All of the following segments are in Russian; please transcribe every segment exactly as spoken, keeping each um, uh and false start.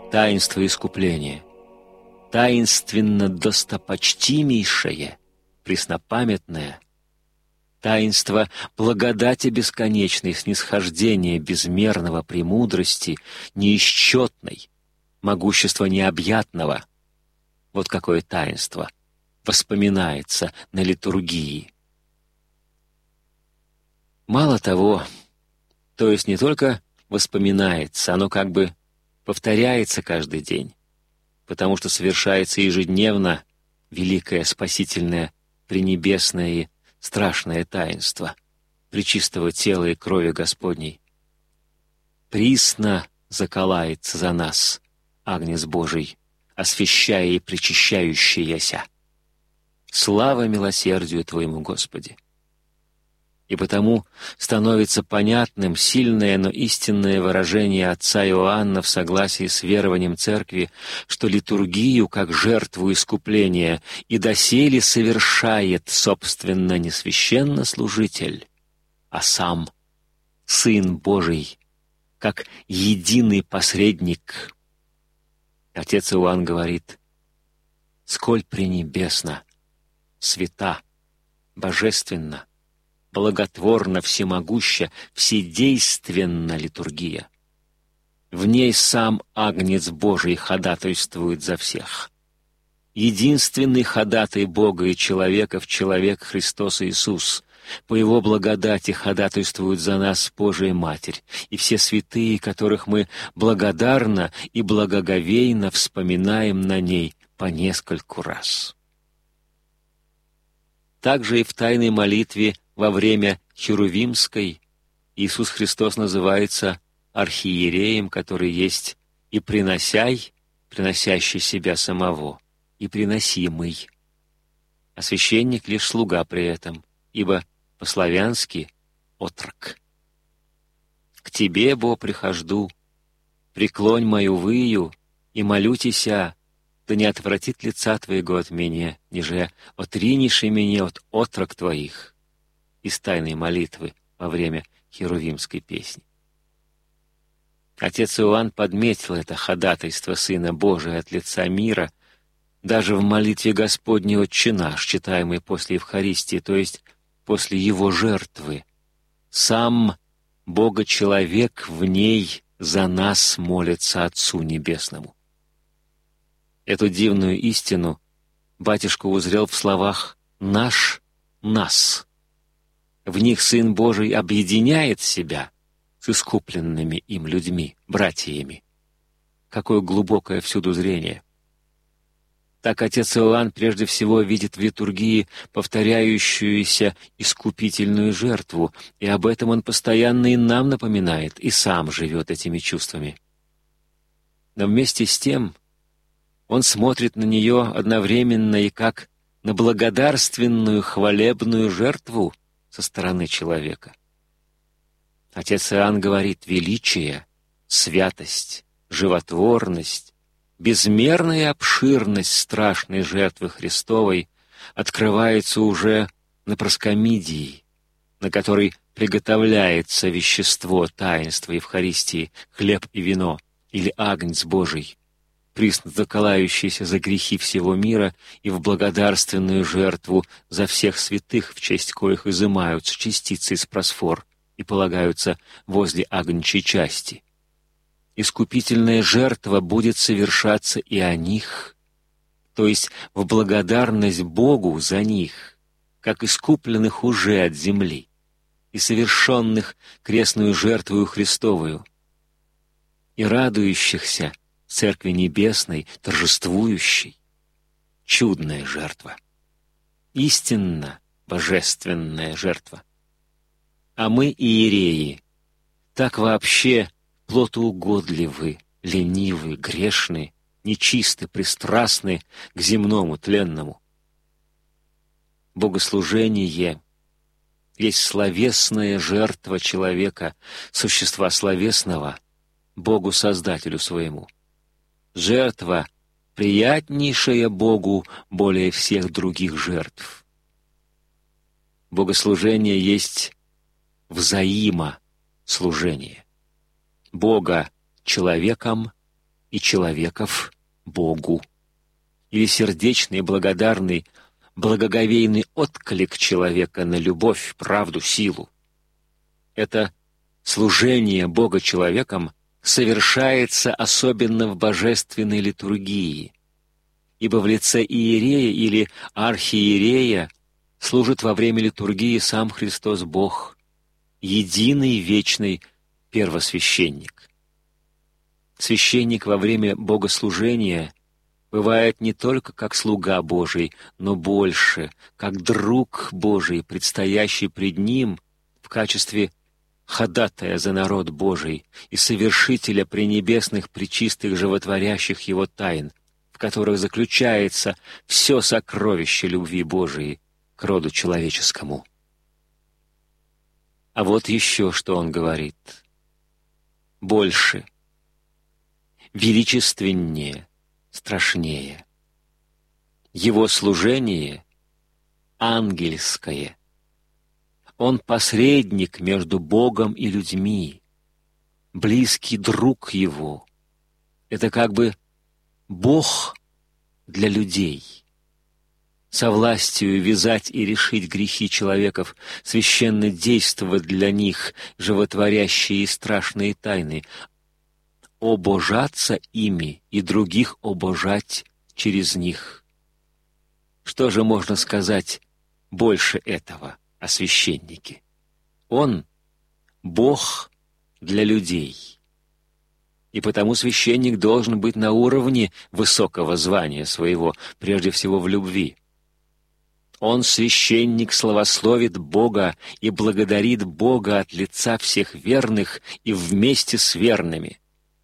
таинство искупления, таинственно достопочтимейшее, преснопамятное, таинство благодати бесконечной, снисхождения безмерного, премудрости неисчетной, могущества необъятного. Вот какое таинство воспоминается на литургии. Мало того, то есть не только воспоминается, оно как бы повторяется каждый день, потому что совершается ежедневно великое спасительное, пренебесное и страшное таинство пречистого тела и крови Господней. Присно заколается за нас Агнец Божий, освящая и причащающаяся. Слава милосердию Твоему, Господи! И потому становится понятным сильное, но истинное выражение отца Иоанна в согласии с верованием Церкви, что литургию, как жертву искупления, и доселе совершает, собственно, не священнослужитель, а сам Сын Божий, как единый посредник. Отец Иоанн говорит: «Сколь пренебесно, свята, божественно, благотворно, всемогуща, вседейственна литургия. В ней сам Агнец Божий ходатайствует за всех. Единственный ходатай Бога и человека в человек Христос Иисус. По Его благодати ходатайствует за нас Божия Матерь и все святые, которых мы благодарно и благоговейно вспоминаем на ней по нескольку раз». Также и в тайной молитве во время Херувимской Иисус Христос называется архиереем, который есть и приносяй, приносящий себя самого, и приносимый. А священник лишь слуга при этом, ибо по-славянски отрок. «К Тебе, Бо, прихожду, преклонь мою выю, и молю Тися, да не отвратит лица Твоего от меня, ниже отриниши меня от отрок Твоих», из тайной молитвы во время Херувимской песни. Отец Иоанн подметил это ходатайство Сына Божия от лица мира даже в молитве Господней «Отче наш», читаемой после Евхаристии, то есть после Его жертвы. Сам Бога-человек в ней за нас молится Отцу Небесному. Эту дивную истину батюшка узрел в словах «наш», «нас». В них Сын Божий объединяет себя с искупленными им людьми, братьями. Какое глубокое всюду зрение! Так отец Иоанн прежде всего видит в литургии повторяющуюся искупительную жертву, и об этом он постоянно и нам напоминает, и сам живет этими чувствами. Но вместе с тем он смотрит на нее одновременно и как на благодарственную хвалебную жертву со стороны человека. Отец Иоанн говорит: величие, святость, животворность, безмерная обширность страшной жертвы Христовой открывается уже на проскомидии, на которой приготовляется вещество таинства Евхаристии, хлеб и вино, или Агнец Божий, присно заколающийся за грехи всего мира и в благодарственную жертву за всех святых, в честь коих изымаются частицы из просфор и полагаются возле агнчей части. Искупительная жертва будет совершаться и о них, то есть в благодарность Богу за них, как искупленных уже от земли и совершенных крестную жертвою Христовую, и радующихся Церкви Небесной, торжествующей. Чудная жертва, истинно божественная жертва. А мы, иереи, так вообще плотоугодливы, ленивы, грешны, нечисты, пристрастны к земному, тленному. Богослужение есть словесная жертва человека, существа словесного, Богу-Создателю своему. Жертва, приятнейшая Богу более всех других жертв. Богослужение есть взаимослужение. Бога человеком и человеков Богу, или сердечный, благодарный, благоговейный отклик человека на любовь, правду, силу. Это служение Бога человеком совершается особенно в божественной литургии, ибо в лице иерея или архиерея служит во время литургии сам Христос Бог, единый вечный первосвященник. Священник во время богослужения бывает не только как слуга Божий, но больше, как друг Божий, предстоящий пред Ним в качестве ходатая за народ Божий и совершителя пренебесных, пречистых, животворящих Его тайн, в которых заключается все сокровище любви Божией к роду человеческому. А вот еще что он говорит. Больше, величественнее, страшнее. Его служение ангельское. Он посредник между Богом и людьми, близкий друг Его. Это как бы Бог для людей. Со властью вязать и решить грехи человеков, священно действовать для них животворящие и страшные тайны, обожаться ими и других обожать через них. Что же можно сказать больше этого о священнике? Он — Бог для людей. И потому священник должен быть на уровне высокого звания своего, прежде всего в любви. Он, священник, славословит Бога и благодарит Бога от лица всех верных и вместе с верными.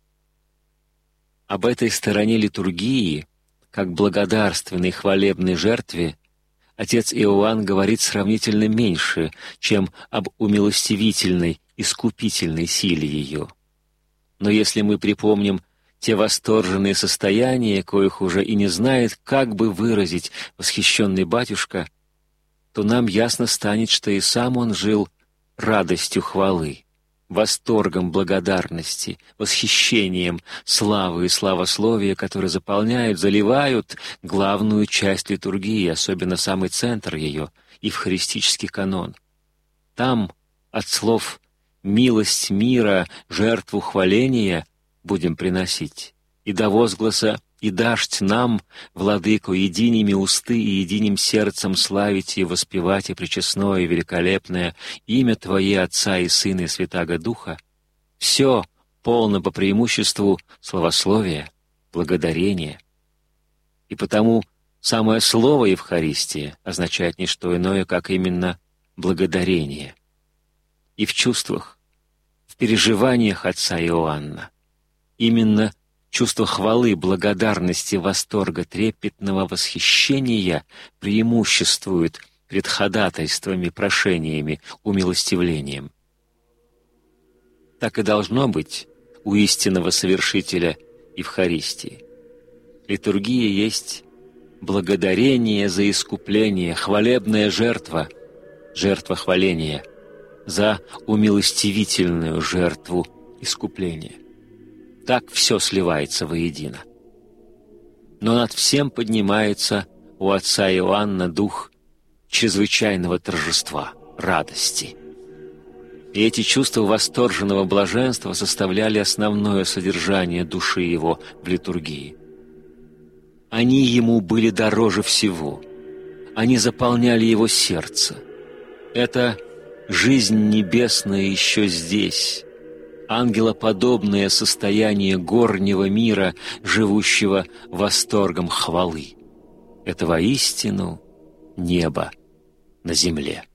Об этой стороне литургии, как благодарственной хвалебной жертве, отец Иоанн говорит сравнительно меньше, чем об умилостивительной, искупительной силе ее. Но если мы припомним те восторженные состояния, коих уже и не знает, как бы выразить восхищенный батюшка, то нам ясно станет, что и сам он жил радостью хвалы, восторгом благодарности, восхищением славы и славословия, которые заполняют, заливают главную часть литургии, особенно самый центр ее, евхаристический канон. Там от слов «милость мира, жертву хваления» будем приносить, и до возгласа «И дашь нам, владыко, единими усты и единым сердцем славить и воспевать и пречестное и великолепное имя Твое, Отца и Сына и Святаго Духа», все полно по преимуществу славословия, благодарения. И потому самое слово Евхаристия означает не что иное, как именно благодарение. И в чувствах, в переживаниях отца Иоанна именно чувство хвалы, благодарности, восторга, трепетного восхищения преимуществует пред ходатайствами, прошениями, умилостивлением. Так и должно быть у истинного совершителя Евхаристии. Литургия есть благодарение за искупление, хвалебная жертва, жертва хваления, за умилостивительную жертву искупления. Так все сливается воедино. Но над всем поднимается у отца Иоанна дух чрезвычайного торжества, радости. И эти чувства восторженного блаженства составляли основное содержание души его в литургии. Они ему были дороже всего. Они заполняли его сердце. Это жизнь небесная еще здесь, ангелоподобное состояние горнего мира, живущего восторгом хвалы. Это воистину небо на земле.